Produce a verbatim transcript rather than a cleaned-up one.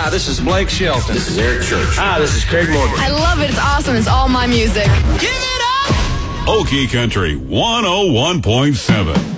Hi, this is Blake Shelton. This is Eric Church. Hi, this is Craig Morgan. I love it. It's awesome. It's all my music. Give it up! Okie Country one oh one point seven.